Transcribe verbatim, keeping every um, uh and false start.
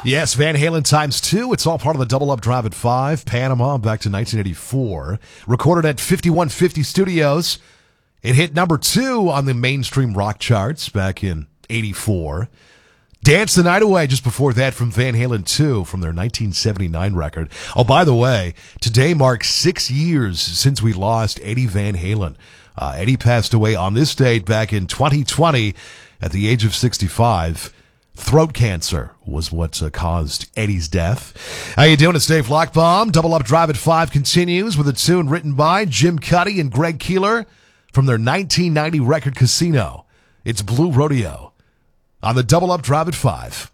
Yes, Van Halen times two. It's all part of the Double Up Drive at five. Panama back to nineteen eighty-four. Recorded at fifty-one fifty Studios. It hit number two on the mainstream rock charts back in eighty-four. Dance the Night Away just before that from Van Halen two from their nineteen seventy-nine record. Oh, by the way, today marks six years since we lost Eddie Van Halen. Uh, Eddie passed away on this date back in twenty twenty at the age of sixty-five. Throat cancer was what uh, caused Eddie's death. How you doing? It's Dave Lockbaum. Double Up Drive at five continues with a tune written by Jim Cuddy and Greg Keeler from their nineteen ninety record Casino. It's Blue Rodeo on the Double Up Drive at five.